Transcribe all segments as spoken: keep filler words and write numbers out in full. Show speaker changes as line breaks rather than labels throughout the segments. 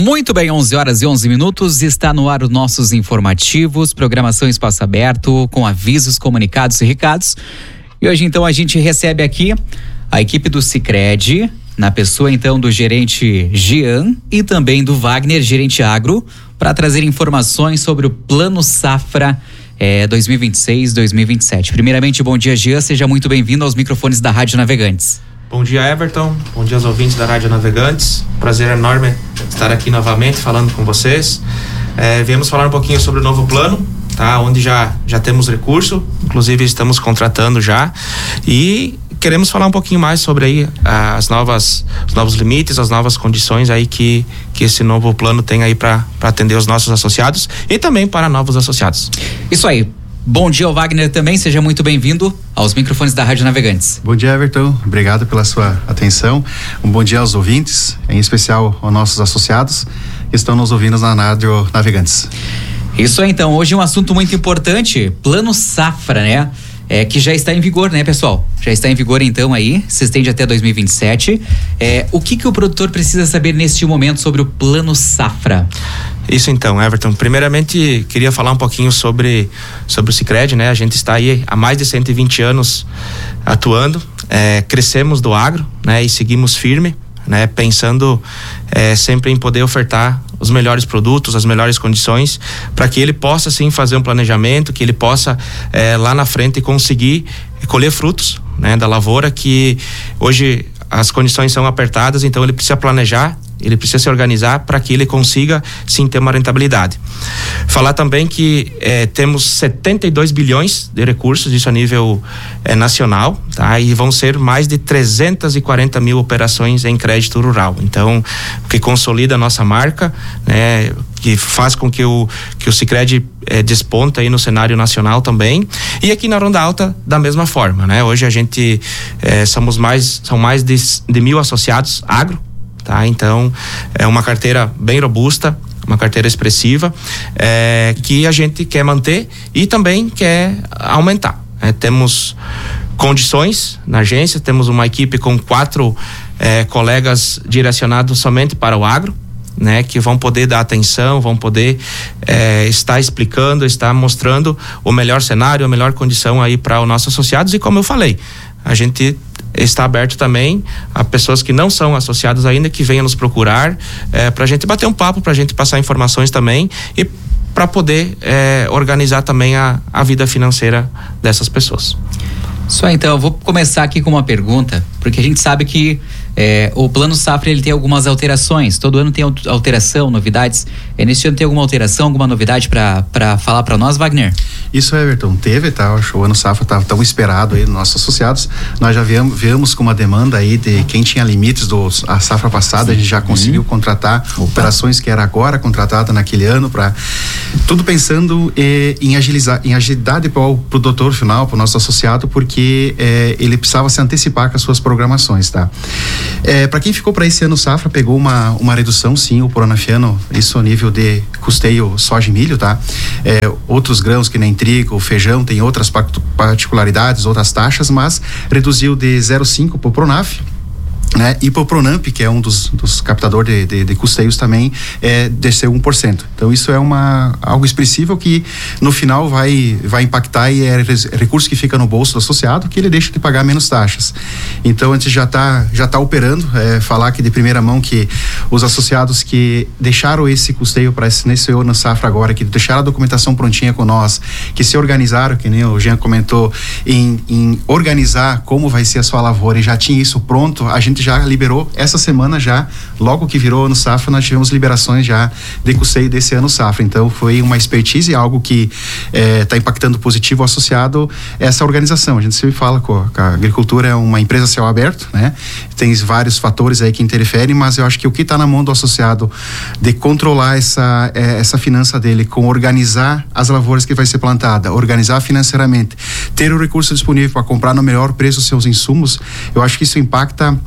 Muito bem, onze horas e onze minutos, está no ar os nossos informativos, programação Espaço Aberto, com avisos, comunicados e recados. E hoje então a gente recebe aqui a equipe do Sicredi, na pessoa então do gerente Jean e também do Wagner, gerente agro, para trazer informações sobre o Plano Safra é, dois mil e vinte e seis, dois mil e vinte e sete. Primeiramente, bom dia, Jean, seja muito bem-vindo aos microfones da Rádio Navegantes.
Bom dia, Everton. Bom dia aos ouvintes da Rádio Navegantes. Prazer enorme estar aqui novamente falando com vocês. É, viemos falar um pouquinho sobre o novo plano, tá? Onde já, já temos recurso, inclusive estamos contratando já. E queremos falar um pouquinho mais sobre aí as novas, os novos limites, as novas condições aí que, que esse novo plano tem aí para atender os nossos associados e também para novos associados.
Isso aí. Bom dia ao Wagner também, seja muito bem-vindo aos microfones da Rádio Navegantes.
Bom dia, Everton, obrigado pela sua atenção. Um bom dia aos ouvintes, em especial aos nossos associados que estão nos ouvindo na Rádio Navegantes.
Isso aí, então, hoje um assunto muito importante, Plano Safra, né? É, que já está em vigor, né, pessoal? Já está em vigor então aí, se estende até dois mil e vinte e sete. É, o que que o produtor precisa saber neste momento sobre o Plano Safra?
Isso então, Everton. Primeiramente, queria falar um pouquinho sobre, sobre o Sicredi, né? A gente está aí há mais de cento e vinte anos atuando, é, crescemos do agro, né? E seguimos firme, né? Pensando é, sempre em poder ofertar os melhores produtos, as melhores condições, para que ele possa sim fazer um planejamento, que ele possa é, lá na frente conseguir colher frutos, né? Da lavoura, que hoje as condições são apertadas, então ele precisa planejar, ele precisa se organizar para que ele consiga sim ter uma rentabilidade. Falar também que eh, temos setenta e dois bilhões de recursos, isso a nível eh, nacional, tá? E vão ser mais de trezentas e quarenta mil operações em crédito rural. Então, o que consolida a nossa marca, né? Que faz com que o, que o Sicredi eh, desponta aí no cenário nacional também. E aqui na Ronda Alta, da mesma forma, né? Hoje a gente eh, somos mais, são mais de, de mil associados agro. Tá? Então, é uma carteira bem robusta, uma carteira expressiva, é, que a gente quer manter e também quer aumentar. É, temos condições na agência, temos uma equipe com quatro é, colegas direcionados somente para o agro, né, que vão poder dar atenção, vão poder é, estar explicando, estar mostrando o melhor cenário, a melhor condição aí para os nossos associados. E como eu falei, a gente está aberto também a pessoas que não são associados ainda, que venham nos procurar é, para a gente bater um papo, para a gente passar informações também e para poder é, organizar também a, a vida financeira dessas pessoas.
Só então, eu vou começar aqui com uma pergunta, porque a gente sabe que é, o Plano Safra ele tem algumas alterações, todo ano tem alteração, novidades. É, nesse ano tem alguma alteração, alguma novidade para falar para nós, Wagner?
Isso, Everton, teve, tá? O ano Safra estava tão esperado aí dos nossos associados. Nós já viemos, viemos com uma demanda aí de quem tinha limites do a safra passada. Sim. A gente já conseguiu uhum. contratar Opa. operações que era agora contratada naquele ano, para tudo pensando eh, em agilizar, em agilidade para o produtor final, para o nosso associado, porque eh, ele precisava se antecipar com as suas programações, tá? É, para quem ficou para esse ano Safra, pegou uma, uma redução, sim, o Pronafiano, isso a nível de custeio soja e milho, tá? É, outros grãos que nem trigo, feijão, tem outras particularidades, outras taxas, mas reduziu de zero vírgula cinco para o Pronaf, né? E para o Pronamp, que é um dos, dos captadores de, de, de custeios também, é, desceu um por cento. Então isso é uma, algo expressivo que no final vai, vai impactar, e é recurso que fica no bolso do associado, que ele deixa de pagar menos taxas. Então a gente já está já tá operando, é, falar aqui de primeira mão que os associados que deixaram esse custeio para esse, nesse ano Safra agora, que deixaram a documentação prontinha com nós, que se organizaram, que nem o Jean comentou, em, em organizar como vai ser a sua lavoura, e já tinha isso pronto, a gente já liberou essa semana, já logo que virou ano Safra, nós tivemos liberações já de custeio desse ano Safra. Então foi uma expertise, algo que está é, impactando positivo associado a essa organização. A gente sempre fala que a agricultura é uma empresa a céu aberto, né? Tem vários fatores aí que interferem, mas eu acho que o que está na mão do associado de controlar essa, é, essa finança dele, com organizar as lavouras que vai ser plantada, organizar financeiramente, ter o recurso disponível para comprar no melhor preço os seus insumos, eu acho que isso impacta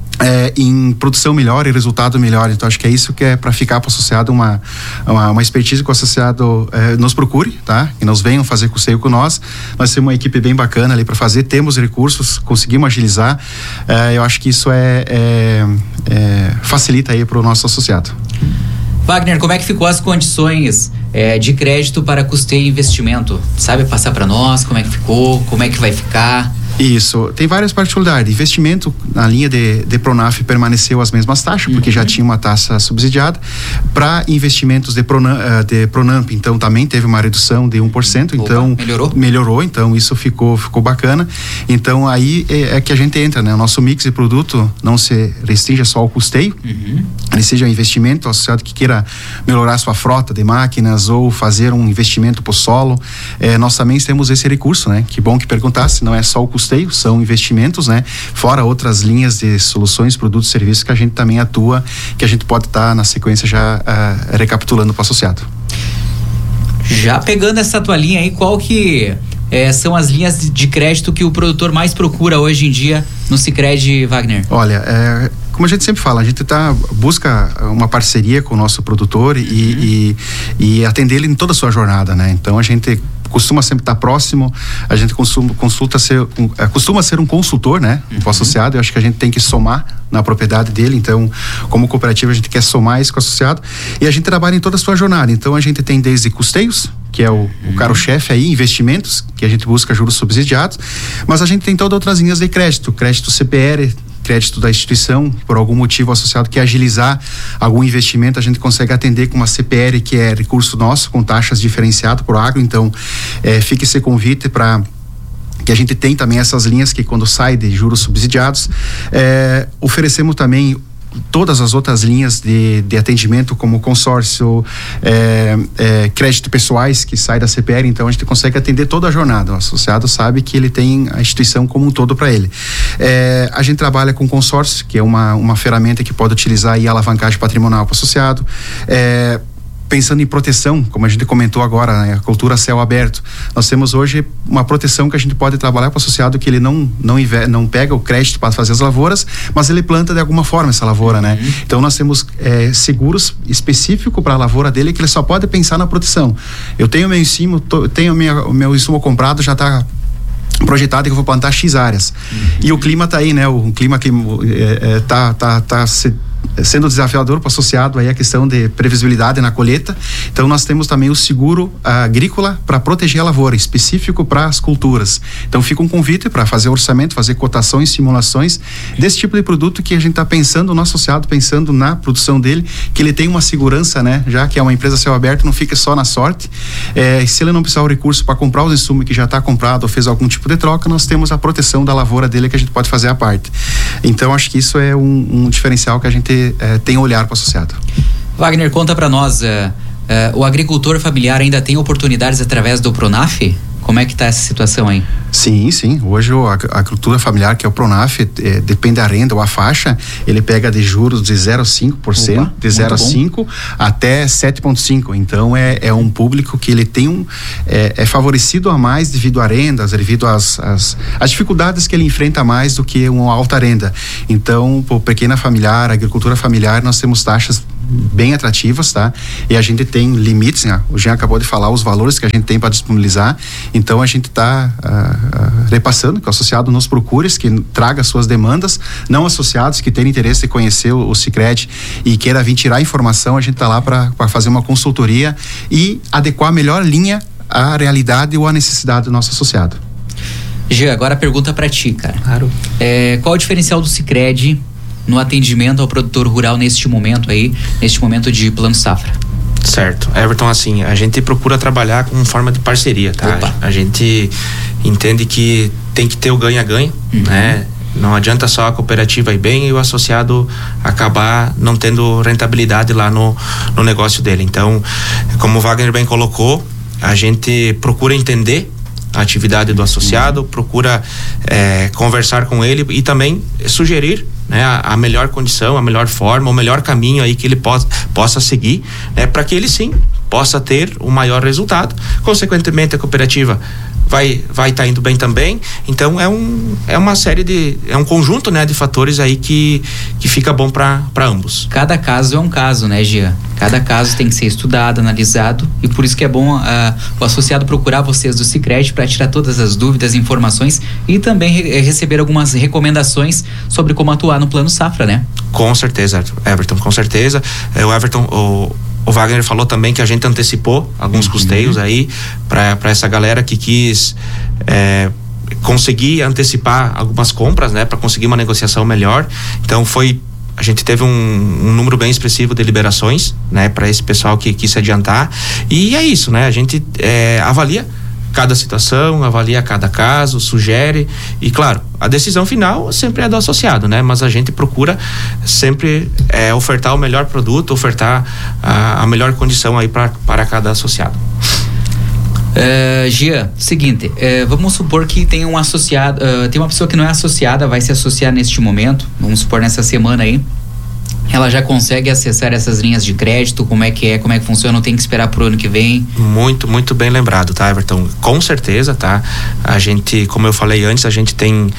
É, em produção melhor e resultado melhor. Então acho que é isso que é para ficar para o associado uma, uma, uma expertise que o associado é, nos procure, tá? E nos venham fazer custeio com nós. Nós temos uma equipe bem bacana ali para fazer, temos recursos, conseguimos agilizar. É, eu acho que isso é, é, é facilita aí para o nosso associado.
Wagner, como é que ficou as condições é, de crédito para custeio e investimento? Sabe passar para nós como é que ficou, como é que vai ficar?
Isso, tem várias particularidades. Investimento na linha de, de Pronaf permaneceu as mesmas taxas, porque uhum. já tinha uma taxa subsidiada. Para investimentos de, Pronam, de Pronamp, então também teve uma redução de um por cento. Opa, então
melhorou?
Melhorou, então isso ficou, ficou bacana. Então aí é, é que a gente entra, né? O nosso mix de produto não se restringe só ao custeio, uhum. ele seja um investimento associado que queira melhorar sua frota de máquinas ou fazer um investimento por solo. É, nós também temos esse recurso, né? Que bom que perguntasse, não é só o custeio, são investimentos, né? Fora outras linhas de soluções, produtos e serviços que a gente também atua, que a gente pode estar tá, na sequência já uh, recapitulando para o associado.
Já pegando essa tua linha aí, qual que é, são as linhas de crédito que o produtor mais procura hoje em dia no Sicredi, Wagner?
Olha, é, como a gente sempre fala, a gente tá, busca uma parceria com o nosso produtor e, uhum. e, e atender ele em toda a sua jornada, né? Então a gente costuma sempre estar próximo, a gente costuma, consulta ser, um, costuma ser um consultor, né? Uhum. O associado, eu acho que a gente tem que somar na propriedade dele, então como cooperativa a gente quer somar isso com o associado e a gente trabalha em toda a sua jornada, então a gente tem desde custeios, que é o, uhum. o carro-chefe aí, investimentos, que a gente busca juros subsidiados, mas a gente tem todas outras linhas de crédito, crédito C P R, crédito da instituição, por algum motivo o associado quer agilizar algum investimento, a gente consegue atender com uma C P R que é recurso nosso, com taxas diferenciadas por agro, então é, fica esse convite para que a gente tem também essas linhas que quando sai de juros subsidiados, é, oferecemos também todas as outras linhas de, de atendimento, como consórcio, é, é, crédito pessoais que sai da C P R, então a gente consegue atender toda a jornada. O associado sabe que ele tem a instituição como um todo para ele. É, a gente trabalha com consórcio, que é uma, uma ferramenta que pode utilizar aí a alavancagem patrimonial para o associado. É, pensando em proteção, como a gente comentou agora, né, a cultura céu aberto, nós temos hoje uma proteção que a gente pode trabalhar para o associado, que ele não não, inver, não pega o crédito para fazer as lavouras, mas ele planta de alguma forma essa lavoura, uhum. né? Então nós temos é, seguros específicos para a lavoura dele, que ele só pode pensar na proteção. Eu tenho meu insumo, tô, tenho minha, o meu insumo comprado, já está projetado que eu vou plantar X áreas. Uhum. E o clima tá aí, né? O clima que é, é, tá, tá, tá se, sendo desafiador para o associado aí a questão de previsibilidade na colheita. Então nós temos também o seguro agrícola para proteger a lavoura, específico para as culturas. Então fica um convite para fazer orçamento, fazer cotações, simulações desse tipo de produto que a gente está pensando, o nosso associado pensando na produção dele, que ele tem uma segurança, né? Já que é uma empresa céu aberto, não fica só na sorte. É, se ele não precisar o recurso para comprar os insumos que já está comprado ou fez algum tipo de troca, nós temos a proteção da lavoura dele que a gente pode fazer à parte. Então acho que isso é um, um diferencial que a gente É, tem olhar para o associado.
Wagner, conta para nós, é, é, o agricultor familiar ainda tem oportunidades através do Pronaf? Como é que está essa situação aí?
Sim, sim. Hoje a agricultura familiar, que é o Pronaf, é, depende da renda ou a faixa, ele pega de juros de zero vírgula cinco por cento, Opa, de zero vírgula cinco por cento até sete vírgula cinco por cento. Então é, é um público que ele tem um é, é favorecido a mais devido à renda, devido às, às, às dificuldades que ele enfrenta mais do que uma alta renda. Então, por pequena familiar, agricultura familiar, nós temos taxas bem atrativas, tá? E a gente tem limites, né? O Jean acabou de falar os valores que a gente tem para disponibilizar, então a gente está uh, uh, repassando que o associado nos procure, que traga suas demandas, não associados que tenham interesse em conhecer o, o Sicredi e queira vir tirar informação, a gente está lá para fazer uma consultoria e adequar a melhor linha à realidade ou à necessidade do nosso associado.
Jean, agora a pergunta para ti, cara.
Claro.
É, qual o diferencial do Sicredi no atendimento ao produtor rural neste momento aí, neste momento de plano safra?
Certo. Everton, assim, a gente procura trabalhar com forma de parceria, tá? Opa. A gente entende que tem que ter o ganha-ganha, uhum. né? Não adianta só a cooperativa ir bem e o associado acabar não tendo rentabilidade lá no, no negócio dele. Então, como o Wagner bem colocou, a gente procura entender a atividade do associado, procura é, conversar com ele e também sugerir, né, a, a melhor condição, a melhor forma, o melhor caminho aí que ele possa, possa seguir, né, para que ele sim possa ter o maior resultado. Consequentemente, a cooperativa vai vai estar tá indo bem também. Então é um é uma série de é um conjunto, né, de fatores aí que que fica bom para para ambos.
Cada caso é um caso, né, Gia? Cada caso tem que ser estudado, analisado, e por isso que é bom uh, o associado procurar vocês do Sicredi para tirar todas as dúvidas, informações e também re- receber algumas recomendações sobre como atuar no plano safra, né?
Com certeza, Everton, com certeza. É, o Everton, o o Wagner falou também que a gente antecipou alguns uhum. custeios aí para essa galera que quis é, conseguir antecipar algumas compras, né, para conseguir uma negociação melhor. Então foi a gente teve um, um número bem expressivo de liberações, né, para esse pessoal que quis se adiantar. E é isso, né? A gente é, avalia cada situação, avalia cada caso, sugere e, claro, a decisão final sempre é do associado, né? Mas a gente procura sempre é, ofertar o melhor produto, ofertar a, a melhor condição aí pra, para cada associado.
Uh, Gia, seguinte, uh, vamos supor que tem um associado, uh, tem uma pessoa que não é associada, vai se associar neste momento, vamos supor nessa semana aí, ela já consegue acessar essas linhas de crédito, como é que é, como é que funciona, não tem que esperar pro ano que vem? Muito, muito bem lembrado, tá, Everton? Com certeza, tá? A gente, como eu falei antes, a gente tem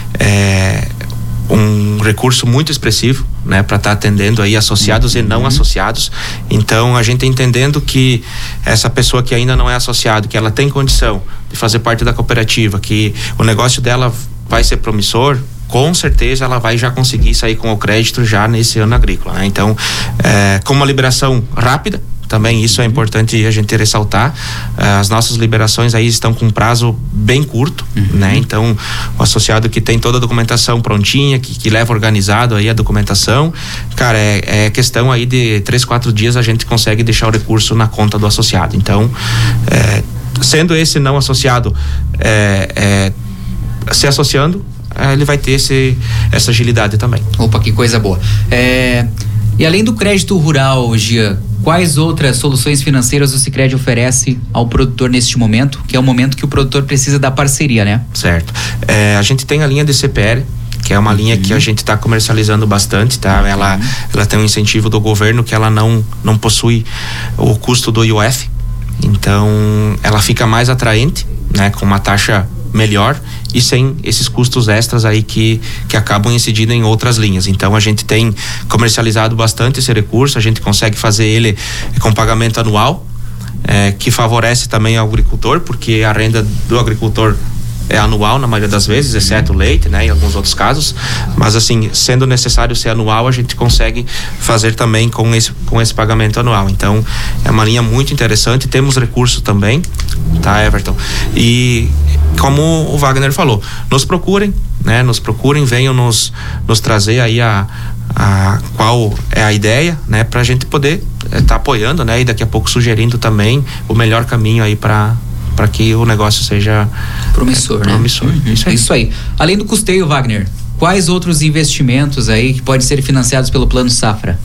é, um recurso muito expressivo, né, para estar tá atendendo aí associados uhum. e não associados. Então a gente entendendo que essa pessoa que ainda não é associado, que ela tem condição de fazer parte da cooperativa, que o negócio dela vai ser promissor, com certeza ela vai já conseguir sair com o crédito já nesse ano agrícola, né? Então, é, com uma liberação rápida, também isso é importante a gente ressaltar. As nossas liberações aí estão com um prazo bem curto, uhum. né? Então, o associado que tem toda a documentação prontinha, que, que leva organizado aí a documentação, cara, é, é questão aí de três, quatro dias a gente consegue deixar o recurso na conta do associado. Então, é, sendo esse não associado é, é, se associando, ele vai ter esse, essa agilidade também. Opa, que coisa boa. É, e além do crédito rural, Gia, quais outras soluções financeiras o Sicredi oferece ao produtor neste momento, que é o momento que o produtor precisa da parceria, né? Certo. É, a gente tem a linha de C P L, que é uma uhum. linha que a gente está comercializando bastante, tá? Uhum. Ela, ela tem um incentivo do governo que ela não, não possui o custo do I O F, então ela fica mais atraente, né? Com uma taxa melhor e sem esses custos extras aí que, que acabam incidindo em outras linhas. Então a gente tem comercializado bastante esse recurso, a gente consegue fazer ele com pagamento anual, é, que favorece também ao agricultor, porque a renda do agricultor é anual na maioria das vezes, exceto o leite, né, em alguns outros casos, mas assim, sendo necessário ser anual, a gente consegue fazer também com esse, com esse pagamento anual. Então é uma linha muito interessante, temos recurso também, tá, Everton? E como o Wagner falou, nos procurem, né, nos procurem, venham nos, nos trazer aí a, a qual é a ideia, né, pra gente poder estar é, tá apoiando, né, e daqui a pouco sugerindo também o melhor caminho aí para para que o negócio seja promissor, é, né? Promissor. Uhum. Isso aí. Isso aí. Além do custeio, Wagner, quais outros investimentos aí que podem ser financiados pelo Plano Safra?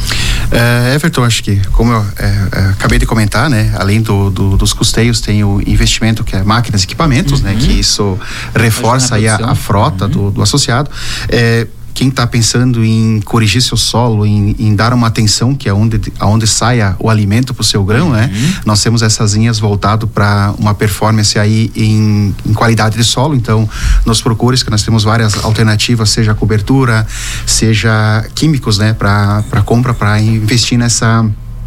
É, Everton, acho que, como eu é, é, acabei de comentar, né, além do, do, dos custeios, tem o investimento que é máquinas e equipamentos, uhum. né, que isso reforça aí a, a frota uhum. do, do associado. É, quem está pensando em corrigir seu solo, em, em dar uma atenção que é onde, aonde saia o alimento para o seu grão, uhum. né? Nós temos essas linhas voltado para uma performance aí em, em qualidade de solo. Então, nos procures que nós temos várias alternativas, seja cobertura, seja químicos, né? Para para compra, para investir nessa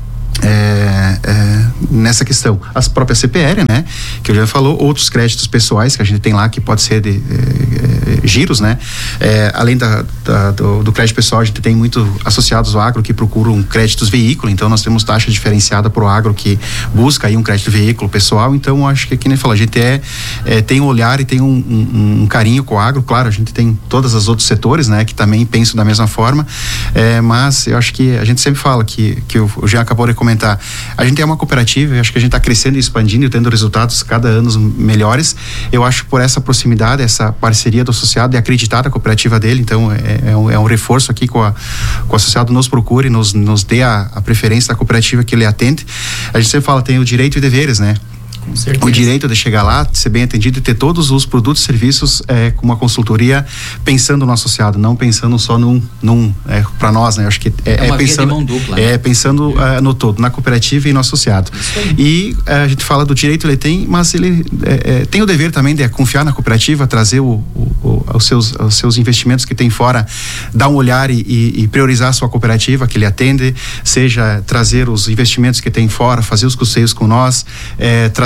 É, é, nessa questão. As próprias C P L, né, que eu já falou, outros créditos pessoais que a gente tem lá, que pode ser de é, é, giros, né, é, além da, da, do, do crédito pessoal, a gente tem muito associados ao agro que procuram créditos veículo, então nós temos taxa diferenciada para o agro que busca aí um crédito veículo pessoal. Então acho que, que nem falou, a gente é, é, tem um olhar e tem um, um, um carinho com o agro. Claro, a gente tem todos os outros setores, né, que também pensam da mesma forma, é, mas eu acho que a gente sempre fala que, que o Jean acabou de comentar, a gente é uma cooperativa, eu acho que a gente está crescendo e expandindo e tendo resultados cada ano melhores. Eu acho por essa proximidade, essa parceria do associado e acreditar na cooperativa dele, então é, é, um, é um reforço aqui com, a, com o associado nos procure, nos, nos dê a, a preferência da cooperativa que ele atende. A gente sempre fala, tem o direito e deveres, né? O direito de chegar lá, ser bem atendido e ter todos os produtos e serviços é, com uma consultoria pensando no associado, não pensando só num, num é, para nós, né? Acho que é,
é uma
é pensando,
via de mão dupla,
é pensando uh, no todo, na cooperativa e no associado. E uh, a gente fala do direito, ele tem, mas ele é, é, tem o dever também de confiar na cooperativa, trazer o, o, o, os, seus, os seus investimentos que tem fora, dar um olhar e, e, e priorizar a sua cooperativa que ele atende, seja trazer os investimentos que tem fora, fazer os custeios com nós, é, trazer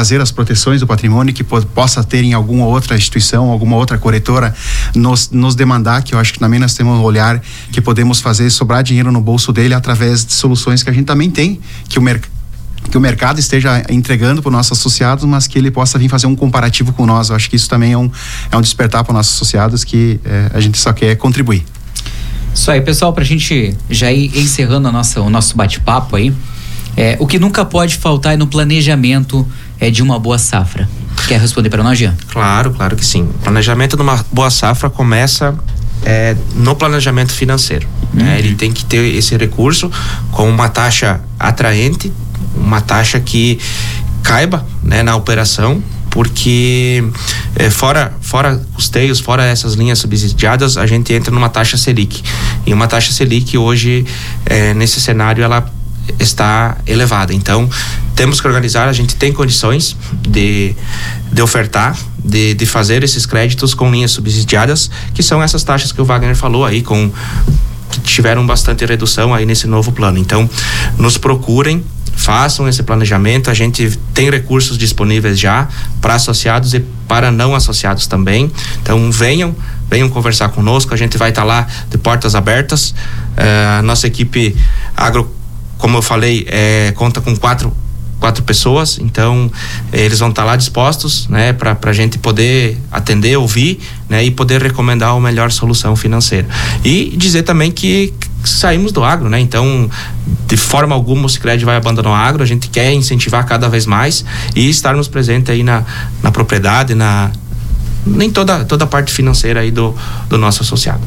fazer as proteções do patrimônio que po possa ter em alguma outra instituição, alguma outra corretora nos, nos demandar, que eu acho que também nós temos um olhar que podemos fazer sobrar dinheiro no bolso dele através de soluções que a gente também tem, que o mercado que o mercado esteja entregando para os nossos associados, mas que ele possa vir fazer um comparativo com nós. Eu acho que isso também é um, é um despertar para os nossos associados, que é, a gente só quer contribuir.
Isso aí, pessoal, para a gente já ir encerrando a nossa, o nosso bate-papo aí, é, o que nunca pode faltar é no planejamento é, de uma boa safra. Quer responder para nós, Jean?
Claro, claro que sim. O planejamento de uma boa safra começa É, no planejamento financeiro, uhum. né? Ele tem que ter esse recurso com uma taxa atraente, uma taxa que caiba, né, na operação, porque é, fora, fora custeios, fora essas linhas subsidiadas, a gente entra numa taxa Selic, e uma taxa Selic hoje, é, nesse cenário, ela está elevada. Então temos que organizar, a gente tem condições de, de ofertar, de, de fazer esses créditos com linhas subsidiadas, que são essas taxas que o Wagner falou aí, com, que tiveram bastante redução aí nesse novo plano. Então nos procurem, façam esse planejamento, a gente tem recursos disponíveis já para associados e para não associados também. Então venham, venham conversar conosco, a gente vai estar tá lá de portas abertas. Uh, nossa equipe agro, como eu falei, é, conta com quatro, quatro pessoas, então eh, eles vão estar lá dispostos, né, para a gente poder atender, ouvir, né, e poder recomendar a melhor solução financeira. E dizer também que saímos do agro, né, então de forma alguma o Sicredi vai abandonar o agro, a gente quer incentivar cada vez mais e estarmos presentes aí na, na propriedade, na, em toda, toda a parte financeira aí do, do nosso associado.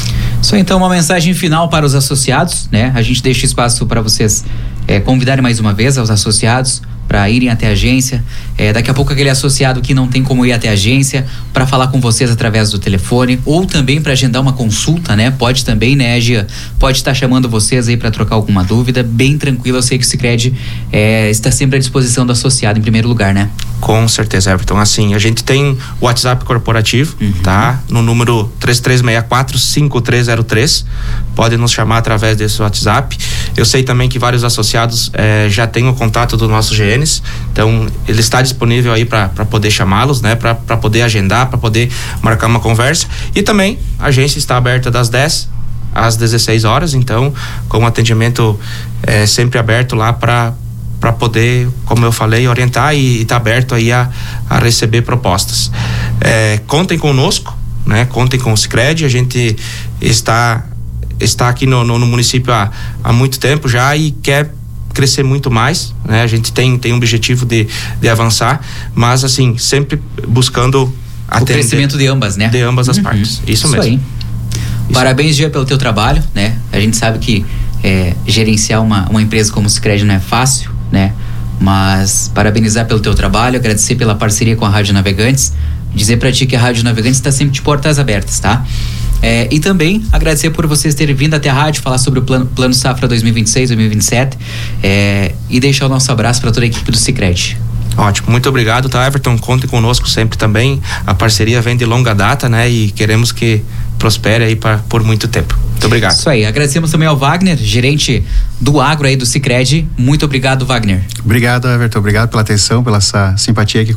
Só então uma mensagem final para os associados, né? A gente deixa espaço para vocês é, convidarem mais uma vez aos associados para irem até a agência. É, daqui a pouco aquele associado que não tem como ir até a agência para falar com vocês através do telefone ou também para agendar uma consulta, né? Pode também, né, Gia? Pode estar chamando vocês aí para trocar alguma dúvida, bem tranquilo. Eu sei que o Sicredi é, está sempre à disposição do associado em primeiro lugar, né?
Com certeza, Everton. Assim, a gente tem o WhatsApp corporativo, uhum. tá? No número três três seis quatro, cinco três zero três. Pode nos chamar através desse WhatsApp. Eu sei também que vários associados eh, já têm o contato do nosso G Ns, então ele está disponível aí para poder chamá-los, né? Para poder agendar, para poder marcar uma conversa. E também a agência está aberta das dez às dezesseis horas, então com atendimento eh, sempre aberto lá para para poder, como eu falei, orientar e estar tá aberto aí a, a receber propostas. É, contem conosco, né? Contem com o Sicredi, a gente está, está aqui no, no, no município há, há muito tempo já e quer crescer muito mais, né? A gente tem, tem um objetivo de, de avançar, mas assim, sempre buscando atender
o crescimento de ambas, né?
De ambas as uhum. partes, isso, isso mesmo.
Aí. Isso. Parabéns, Gia, pelo teu trabalho, né? A gente sabe que é, gerenciar uma, uma empresa como o Sicredi não é fácil, né? Mas parabenizar pelo teu trabalho, agradecer pela parceria com a Rádio Navegantes, dizer pra ti que a Rádio Navegantes está sempre de portas abertas, tá? É, e também agradecer por vocês terem vindo até a rádio falar sobre o plano, plano Safra dois mil e vinte e seis, dois mil e vinte e sete, é, e deixar o nosso abraço para toda a equipe do Sicredi.
Ótimo, muito obrigado, tá, Everton? Contem conosco sempre também. A parceria vem de longa data, né? E queremos que prospere aí pra, por muito tempo. Muito obrigado.
Isso aí, agradecemos também ao Wagner, gerente do agro aí do Sicredi. Muito obrigado, Wagner.
Obrigado, Everton. Obrigado pela atenção, pela essa simpatia aqui